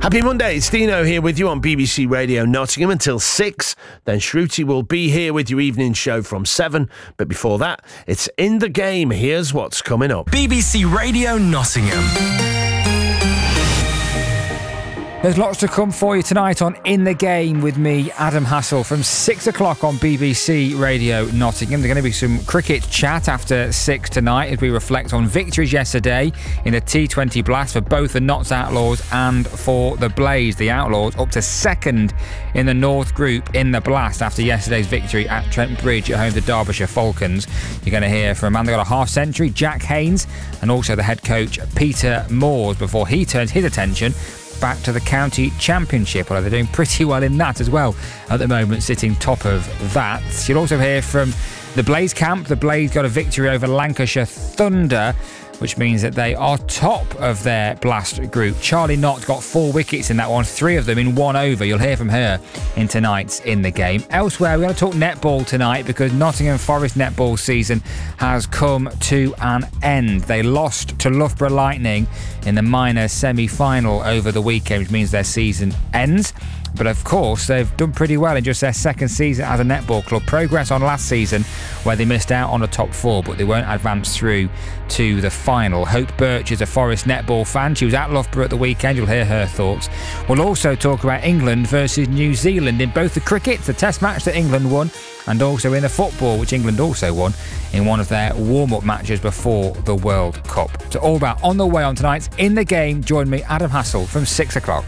Happy Monday, it's Dino here with you on BBC Radio Nottingham until 6. Then Shruti will be here with your evening show from 7. But before that, it's In the Game. Here's what's coming up. BBC Radio Nottingham. There's lots to come for you tonight on In the Game with me, Adam Hassel, from 6 o'clock on BBC Radio Nottingham. There's going to be some cricket chat after 6 tonight as we reflect on victories yesterday in the T20 Blast for both the Notts Outlaws and for the Blaze. The Outlaws up to second in the North Group in the Blast after yesterday's victory at Trent Bridge at home to Derbyshire Falcons. You're going to hear from a man that got a half century, Jack Haynes, and also the head coach, Peter Moores, before he turns his attention back to the county championship, although they're doing pretty well in that as well at the moment, sitting top of that. You'll also hear from the Blaze camp. The Blaze got a victory over Lancashire Thunder, which means that they are top of their Blast group. Charlie Knott got 4 wickets in that one, 3 of them in 1 over. You'll hear from her in tonight's In the Game. Elsewhere, we're going to talk netball tonight because Nottingham Forest netball season has come to an end. They lost to Loughborough Lightning in the minor semi-final over the weekend, which means their season ends. But of course, they've done pretty well in just their second season as a netball club. Progress on last season, where they missed out on the top 4, but they won't advance through to the final. Hope Birch is a Forest netball fan. She was at Loughborough at the weekend. You'll hear her thoughts. We'll also talk about England versus New Zealand in both the cricket, the test match that England won, and also in the football, which England also won in one of their warm-up matches before the World Cup. So all about on the way on tonight's In the Game. Join me, Adam Hassel, from 6 o'clock.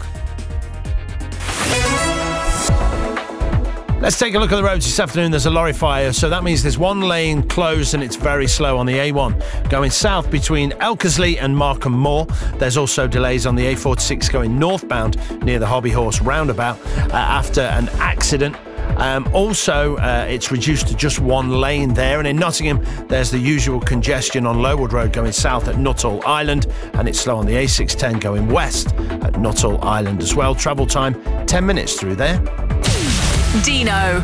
Let's take a look at the roads this afternoon. There's a lorry fire, so that means there's one lane closed and it's very slow on the A1 going south between Elkersley and Markham Moor. There's also delays on the A46 going northbound near the Hobby Horse roundabout after an accident. It's reduced to just one lane there. And in Nottingham, there's the usual congestion on Lowood Road going south at Nuttall Island, and it's slow on the A610 going west at Nuttall Island as well. Travel time 10 minutes through there. Dino.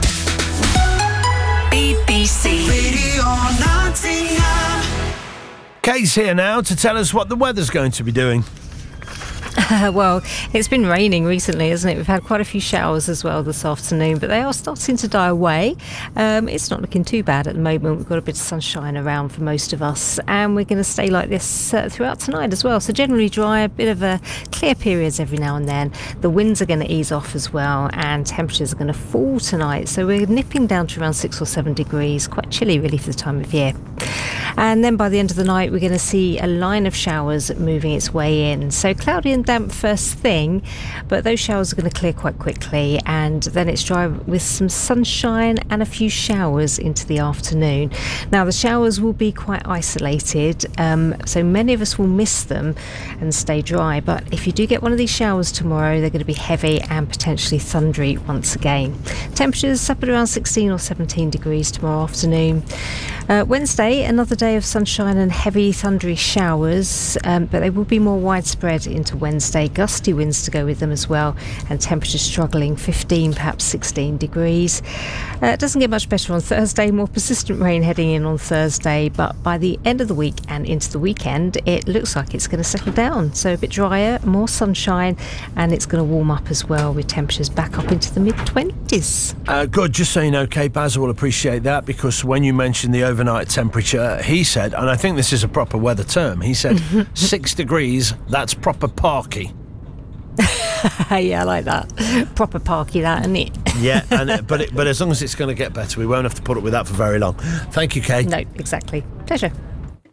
BBC Radio Nottingham. Kate's here now to tell us what the weather's going to be doing. Well, it's been raining recently, hasn't it? We've had quite a few showers as well this afternoon, but they are starting to die away. It's not looking too bad at the moment. We've got a bit of sunshine around for most of us, and we're going to stay like this throughout tonight as well. So generally dry, a bit of a clear periods every now and then. The winds are going to ease off as well, and temperatures are going to fall tonight. So we're nipping down to around 6 or 7 degrees. Quite chilly really for the time of year. And then by the end of the night, we're going to see a line of showers moving its way in. So cloudy and damp first thing, but those showers are going to clear quite quickly, and then it's dry with some sunshine and a few showers into the afternoon. Now, the showers will be quite isolated, so many of us will miss them and stay dry. But if you do get one of these showers tomorrow, they're going to be heavy and potentially thundery once again. Temperatures up at around 16 or 17 degrees tomorrow afternoon. Wednesday, another day of sunshine and heavy thundery showers, but they will be more widespread into Wednesday. Gusty winds to go with them as well, and temperatures struggling 15, perhaps 16 degrees. It doesn't get much better on Thursday. More persistent rain heading in on Thursday, but by the end of the week and into the weekend, it looks like it's going to settle down. So a bit drier, more sunshine, and it's going to warm up as well with temperatures back up into the mid-20s. Good. Just so you know, Kate Basil will appreciate that, because when you mentioned the overnight temperature, he said, and I think this is a proper weather term, he said 6 degrees, that's proper parky. Yeah, I like that. Proper parky, that, isn't it? Yeah, but as long as it's going to get better, we won't have to put up with that for very long. Thank you, Kate. No, exactly. Pleasure.